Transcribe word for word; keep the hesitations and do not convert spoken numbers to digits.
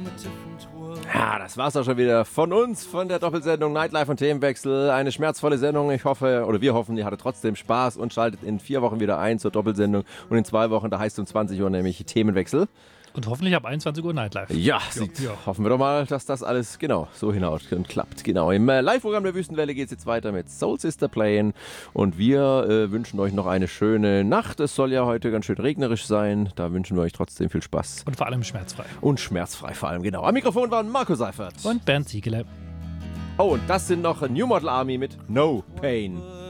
Ja, das war's auch schon wieder von uns, von der Doppelsendung Nightlife und Themenwechsel. Eine schmerzvolle Sendung. Ich hoffe, oder wir hoffen, ihr hattet trotzdem Spaß und schaltet in vier Wochen wieder ein zur Doppelsendung. Und in zwei Wochen, da heißt es um zwanzig Uhr nämlich Themenwechsel. Und hoffentlich ab einundzwanzig Uhr Nightlife. Ja, sieht, ja, hoffen wir doch mal, dass das alles genau so hinhaut und klappt. Genau, im äh, Live-Programm der Wüstenwelle geht es jetzt weiter mit Soul Sister Playing und wir äh, wünschen euch noch eine schöne Nacht. Es soll ja heute ganz schön regnerisch sein, da wünschen wir euch trotzdem viel Spaß. Und vor allem schmerzfrei. Und schmerzfrei vor allem, genau. Am Mikrofon waren Marco Seifert. Und Bernd Ziegele. Oh, und das sind noch New Model Army mit No Pain.